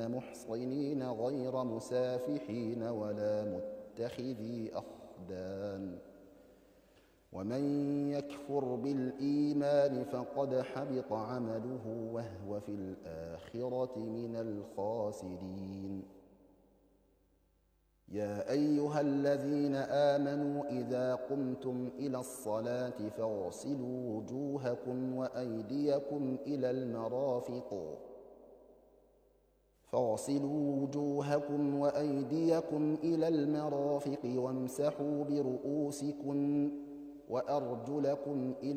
محصنين غير مسافحين ولا متخذي أخدان ومن يكفر بالإيمان فقد حبط عمله وهو في الآخرة من الخاسرين. يا أيها الذين آمنوا إذا قمتم إلى الصلاة فاغسلوا وجوهكم وأيديكم إلى المرافق وامسحوا برؤوسكم وأرجلكم إلى